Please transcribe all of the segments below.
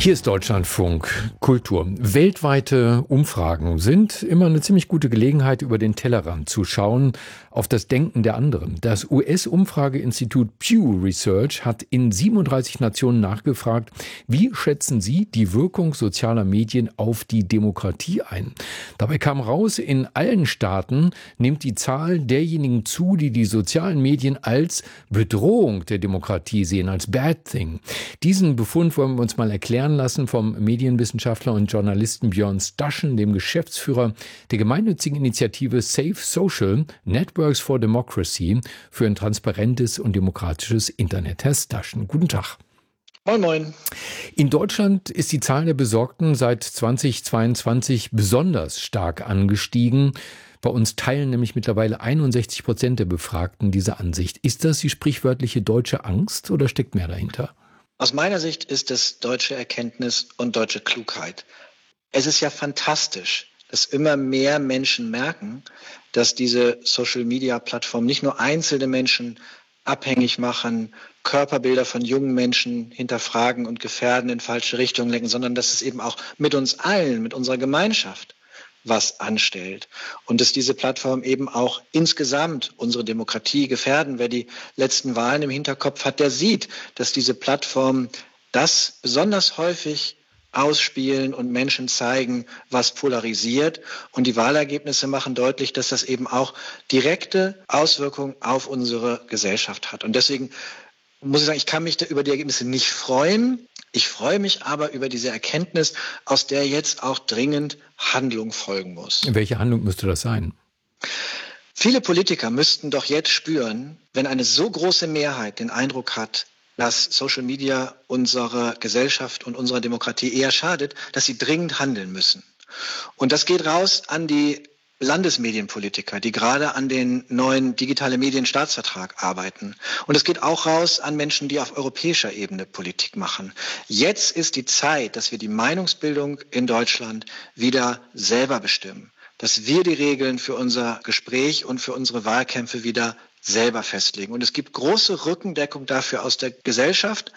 Hier ist Deutschlandfunk Kultur. Weltweite Umfragen sind immer eine ziemlich gute Gelegenheit, über den Tellerrand zu schauen, auf das Denken der anderen. Das US-Umfrageinstitut Pew Research hat in 37 Nationen nachgefragt, wie schätzen Sie die Wirkung sozialer Medien auf die Demokratie ein? Dabei kam raus, in allen Staaten nimmt die Zahl derjenigen zu, die die sozialen Medien als Bedrohung der Demokratie sehen, als Bad Thing. Diesen Befund wollen wir uns mal erklären lassen vom Medienwissenschaftler und Journalisten Björn Staschen, dem Geschäftsführer der gemeinnützigen Initiative Safe Social Networks for Democracy für ein transparentes und demokratisches Internet. Herr Staschen, guten Tag. Moin, moin. In Deutschland ist die Zahl der Besorgten seit 2022 besonders stark angestiegen. Bei uns teilen nämlich mittlerweile 61% der Befragten diese Ansicht. Ist das die sprichwörtliche deutsche Angst oder steckt mehr dahinter? Aus meiner Sicht ist es deutsche Erkenntnis und deutsche Klugheit. Es ist ja fantastisch, dass immer mehr Menschen merken, dass diese Social-Media-Plattformen nicht nur einzelne Menschen abhängig machen, Körperbilder von jungen Menschen hinterfragen und gefährden, in falsche Richtungen lenken, sondern dass es eben auch mit uns allen, mit unserer Gemeinschaft was anstellt. Und dass diese Plattformen eben auch insgesamt unsere Demokratie gefährden. Wer die letzten Wahlen im Hinterkopf hat, der sieht, dass diese Plattformen das besonders häufig ausspielen und Menschen zeigen, was polarisiert. Und die Wahlergebnisse machen deutlich, dass das eben auch direkte Auswirkungen auf unsere Gesellschaft hat. Und deswegen muss ich sagen, ich kann mich über die Ergebnisse nicht freuen. Ich freue mich aber über diese Erkenntnis, aus der jetzt auch dringend Handlung folgen muss. Welche Handlung müsste das sein? Viele Politiker müssten doch jetzt spüren, wenn eine so große Mehrheit den Eindruck hat, dass Social Media unserer Gesellschaft und unserer Demokratie eher schadet, dass sie dringend handeln müssen. Und das geht raus an die Landesmedienpolitiker, die gerade an den neuen digitale Medienstaatsvertrag arbeiten. Und es geht auch raus an Menschen, die auf europäischer Ebene Politik machen. Jetzt ist die Zeit, dass wir die Meinungsbildung in Deutschland wieder selber bestimmen. Dass wir die Regeln für unser Gespräch und für unsere Wahlkämpfe wieder selber festlegen. Und es gibt große Rückendeckung dafür aus der Gesellschaft.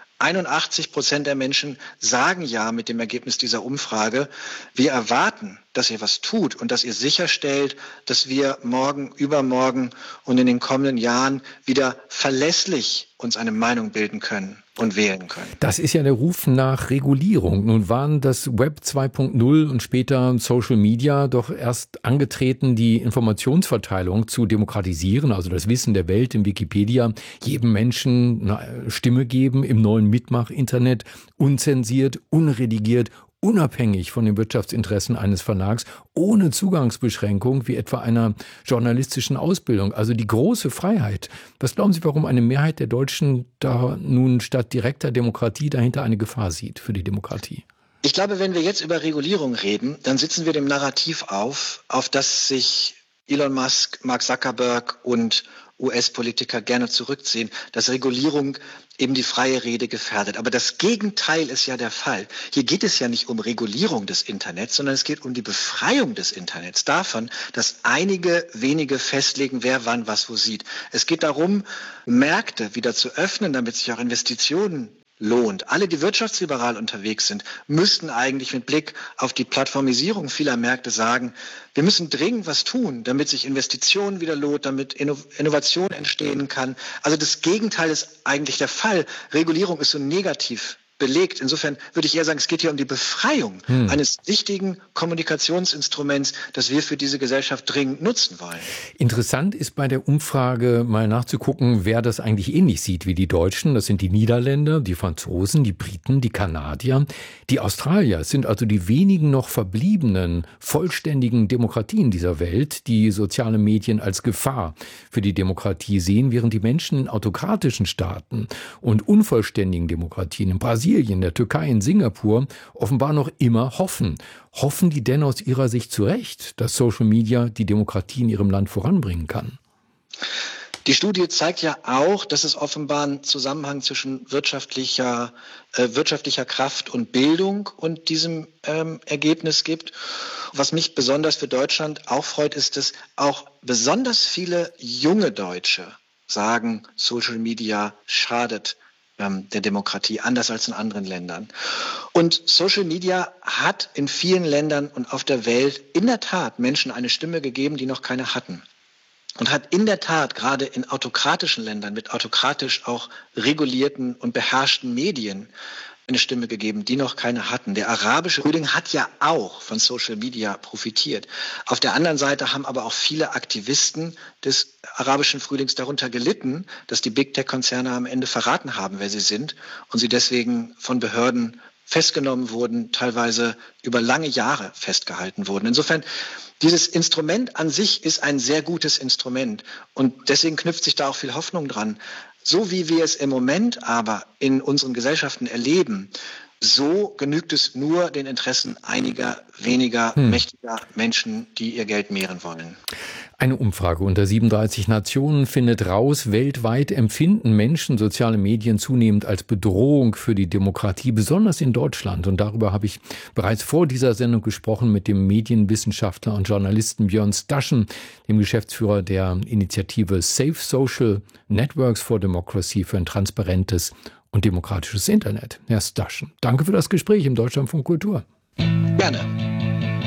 81% der Menschen sagen ja mit dem Ergebnis dieser Umfrage, wir erwarten, dass ihr was tut und dass ihr sicherstellt, dass wir morgen, übermorgen und in den kommenden Jahren wieder verlässlich uns eine Meinung bilden können und wählen können. Das ist ja der Ruf nach Regulierung. Nun waren das Web 2.0 und später Social Media doch erst angetreten, die Informationsverteilung zu demokratisieren, also das Wissen der Welt in Wikipedia, jedem Menschen eine Stimme geben im neuen Mitmach-Internet, unzensiert, unredigiert, unabhängig von den Wirtschaftsinteressen eines Verlags, ohne Zugangsbeschränkung wie etwa einer journalistischen Ausbildung. Also die große Freiheit. Was glauben Sie, warum eine Mehrheit der Deutschen da nun statt direkter Demokratie dahinter eine Gefahr sieht für die Demokratie? Ich glaube, wenn wir jetzt über Regulierung reden, dann sitzen wir dem Narrativ auf das sich Elon Musk, Mark Zuckerberg und US-Politiker gerne zurückziehen, dass Regulierung eben die freie Rede gefährdet. Aber das Gegenteil ist ja der Fall. Hier geht es ja nicht um Regulierung des Internets, sondern es geht um die Befreiung des Internets davon, dass einige wenige festlegen, wer wann was wo sieht. Es geht darum, Märkte wieder zu öffnen, damit sich auch Investitionen lohnt. Alle, die wirtschaftsliberal unterwegs sind, müssten eigentlich mit Blick auf die Plattformisierung vieler Märkte sagen, wir müssen dringend was tun, damit sich Investitionen wieder lohnt, damit Innovation entstehen kann. Also das Gegenteil ist eigentlich der Fall. Regulierung ist so negativ belegt. Insofern würde ich eher sagen, es geht hier um die Befreiung eines wichtigen Kommunikationsinstruments, das wir für diese Gesellschaft dringend nutzen wollen. Interessant ist bei der Umfrage mal nachzugucken, wer das eigentlich ähnlich sieht wie die Deutschen. Das sind die Niederländer, die Franzosen, die Briten, die Kanadier. Die Australier sind also die wenigen noch verbliebenen, vollständigen Demokratien dieser Welt, die soziale Medien als Gefahr für die Demokratie sehen, während die Menschen in autokratischen Staaten und unvollständigen Demokratien in Brasilien, der Türkei, in Singapur offenbar noch immer hoffen. Hoffen die denn aus ihrer Sicht zu Recht, dass Social Media die Demokratie in ihrem Land voranbringen kann? Die Studie zeigt ja auch, dass es offenbar einen Zusammenhang zwischen wirtschaftlicher Kraft und Bildung und diesem Ergebnis gibt. Was mich besonders für Deutschland auch freut, ist, dass auch besonders viele junge Deutsche sagen, Social Media schadet der Demokratie, anders als in anderen Ländern. Und Social Media hat in vielen Ländern und auf der Welt in der Tat Menschen eine Stimme gegeben, die noch keine hatten. Und hat in der Tat gerade in autokratischen Ländern mit autokratisch auch regulierten und beherrschten Medien eine Stimme gegeben, die noch keine hatten. Der arabische Frühling hat ja auch von Social Media profitiert. Auf der anderen Seite haben aber auch viele Aktivisten des arabischen Frühlings darunter gelitten, dass die Big Tech-Konzerne am Ende verraten haben, wer sie sind und sie deswegen von Behörden festgenommen wurden, teilweise über lange Jahre festgehalten wurden. Insofern, dieses Instrument an sich ist ein sehr gutes Instrument und deswegen knüpft sich da auch viel Hoffnung dran. So wie wir es im Moment aber in unseren Gesellschaften erleben, so genügt es nur den Interessen einiger weniger mächtiger Menschen, die ihr Geld mehren wollen. Eine Umfrage unter 37 Nationen findet raus, weltweit empfinden Menschen soziale Medien zunehmend als Bedrohung für die Demokratie, besonders in Deutschland. Und darüber habe ich bereits vor dieser Sendung gesprochen mit dem Medienwissenschaftler und Journalisten Björn Staschen, dem Geschäftsführer der Initiative Safe Social Networks for Democracy für ein transparentes und demokratisches Internet. Herr Staschen, danke für das Gespräch im Deutschlandfunk Kultur. Gerne.